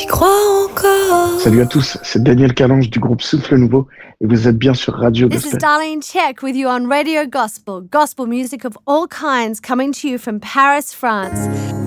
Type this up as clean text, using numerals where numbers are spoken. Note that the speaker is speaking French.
crois encore. Salut à tous, c'est Daniel Calange du groupe Souffle Nouveau et vous êtes bien sur Radio This is Gospel. Darlene Check with you on Radio Gospel. Gospel music of all kinds coming to you from Paris, France.